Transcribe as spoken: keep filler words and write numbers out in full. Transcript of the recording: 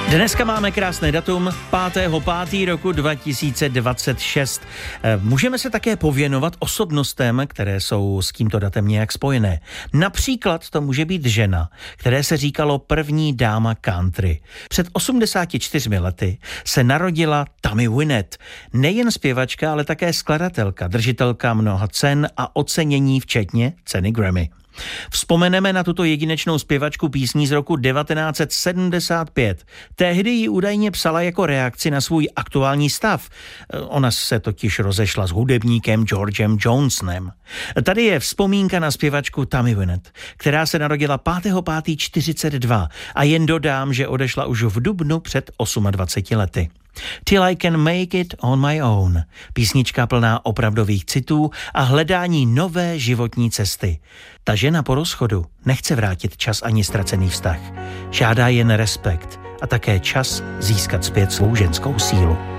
Dneska máme krásné datum pátého pátého roku dva tisíce dvacet šest. Můžeme se také pověnovat osobnostem, které jsou s tímto datem nějak spojené. Například to může být žena, které se říkalo první dáma country. Před osmdesáti čtyřmi lety se narodila Tammy Wynette. Nejen zpěvačka, ale také skladatelka, držitelka mnoha cen a ocenění, včetně ceny Grammy. Vzpomeneme na tuto jedinečnou zpěvačku písní z roku devatenáct set sedmdesát pět. Tehdy ji údajně psala jako reakci na svůj aktuální stav. Ona se totiž rozešla s hudebníkem Georgem Jonesonem. Tady je vzpomínka na zpěvačku Tammy Wynette, která se narodila pátého pátého čtyřicet dva a jen dodám, že odešla už v dubnu před dvaceti osmi lety. Till I Can Make It On My Own. Písnička plná opravdových citů a hledání nové životní cesty. Ta žena po rozchodu nechce vrátit čas ani ztracený vztah. Žádá jen respekt a také čas získat zpět svou ženskou sílu.